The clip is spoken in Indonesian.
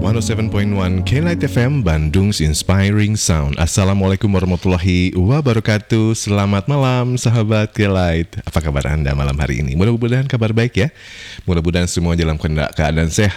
107.1 K-Light FM Bandung's Inspiring Sound. Assalamualaikum warahmatullahi wabarakatuh. Selamat malam sahabat K-Light. Apa kabar Anda malam hari ini? Mudah-mudahan kabar baik ya. Mudah-mudahan semua dalam keadaan sehat